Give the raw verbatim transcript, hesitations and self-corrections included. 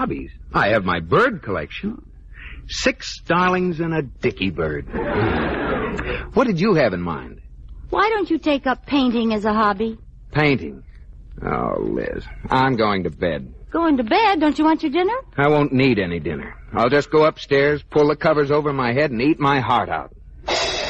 hobbies. I have my bird collection. Six starlings and a dicky bird. What did you have in mind? Why don't you take up painting as a hobby? Painting. Oh, Liz, I'm going to bed. Going to bed? Don't you want your dinner? I won't need any dinner. I'll just go upstairs, pull the covers over my head, and eat my heart out.